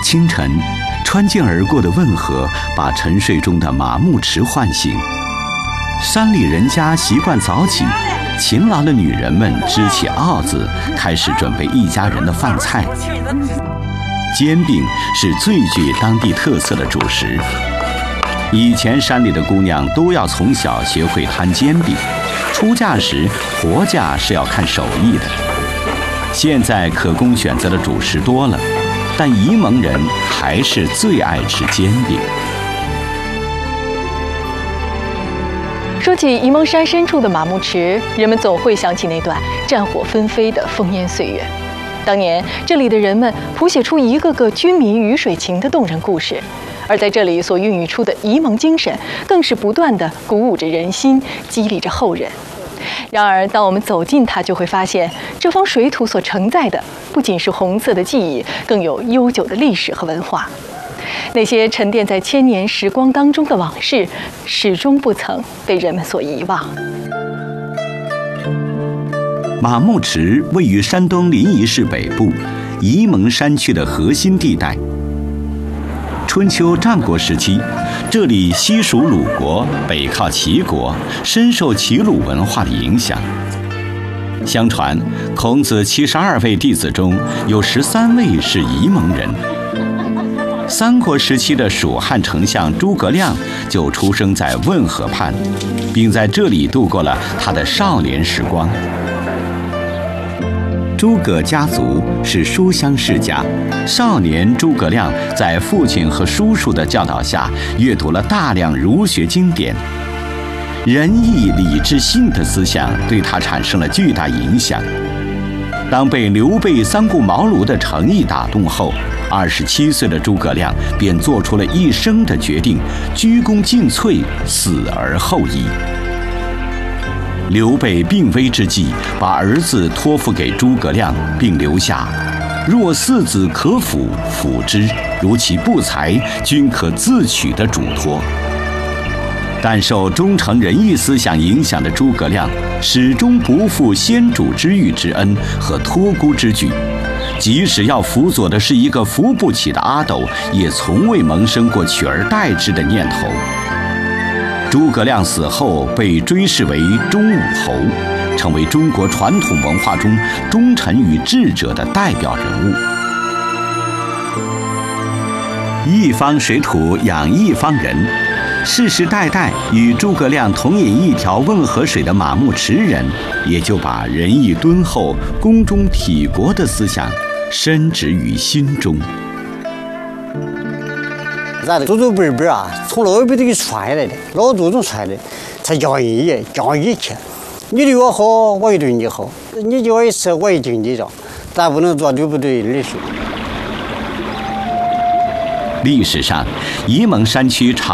清晨，穿肩而过的汶河把沉睡中的马牧池唤醒。山里人家习惯早起，勤劳的女人们支起鏊子，开始准备一家人的饭菜。煎饼是最具当地特色的主食。以前山里的姑娘都要从小学会摊煎饼，出嫁时活嫁是要看手艺的。现在可供选择的主食多了，但沂蒙人还是最爱吃煎饼。 说起沂蒙山深处的马牧池，人们总会想起那段战火纷飞的烽烟岁月。当年这里的人们谱写出一个个军民鱼水情的动人故事，而在这里所孕育出的沂蒙精神，更是不断地鼓舞着人心，激励着后人。然而，当我们走近它，就会发现这方水土所承载的不仅是红色的记忆，更有悠久的历史和文化。那些沉淀在千年时光当中的往事，始终不曾被人们所遗忘。 马牧池位于山东临沂市北部，沂蒙山区的核心地带。春秋战国时期，这里西属鲁国，北靠齐国，深受齐鲁文化的影响。相传，孔子72位弟子中有13位是沂蒙人。三国时期的蜀汉丞相诸葛亮就出生在汶河畔，并在这里度过了他的少年时光。诸葛家族是书香世家，少年诸葛亮在父亲和叔叔的教导下，阅读了大量儒学经典，仁义礼智信的思想对他产生了巨大影响。当被刘备三顾茅庐的诚意打动后，27岁的诸葛亮便做出了一生的决定，鞠躬尽瘁，死而后已。刘备病危之际，把儿子托付给诸葛亮，并留下“若四子可辅，辅之；如其不才，均可自取”的嘱托。但受忠诚仁义思想影响的诸葛亮，始终不负先主之遇之恩和托孤之举，即使要辅佐的是一个扶不起的阿斗，也从未萌生过取而代之的念头。诸葛亮死后被追谥为忠武侯，成为中国传统文化中忠臣与智者的代表人物。一方水土养一方人，世世代代与诸葛亮同饮一条汶河水的马牧池人，也就把仁义敦厚、宫中体国的思想深植于心中。 咱的祖祖辈辈啊，从老一辈都给传下来的，老祖宗传的，才讲仁义，讲义气。你对我好，我也对你好；你对我一次，我也对你这，咱不能做对不对的事。 历史上，沂蒙山区常